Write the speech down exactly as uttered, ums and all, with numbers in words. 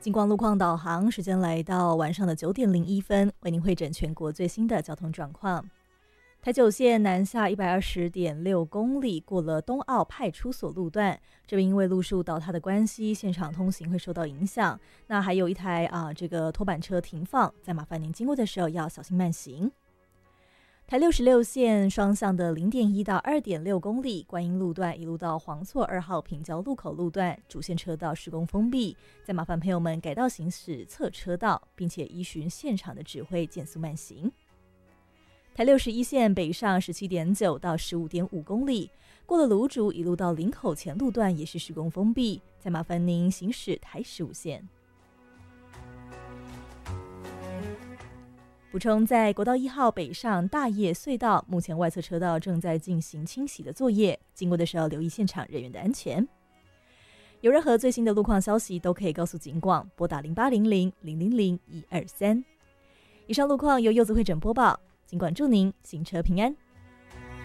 金光路况导航时间来到晚上的九点零一分，为您汇诊全国最新的交通状况。台九线南下一百二十点六公里，过了东澳派出所路段，这边因为路树倒塌的关系，现场通行会受到影响。那还有一台啊，这个拖板车停放，再麻烦您经过的时候要小心慢行。台六十六线双向的零点一到二点六公里，观音路段一路到黄厝二号平交路口路段，主线车道施工封闭，再麻烦朋友们改道行驶侧车道，并且依循现场的指挥减速慢行。台六十一线北上十七点九到十五点五公里，过了芦竹一路到林口前路段也是施工封闭，再麻烦您行驶台十五线。补充，在国道一号北上大业隧道，目前外侧车道正在进行清洗的作业，经过的时候留意现场人员的安全。有任何最新的路况消息，都可以告诉警广，拨打零八零零零零零一二三。以上路况由柚子会诊播报，警广祝您行车平安。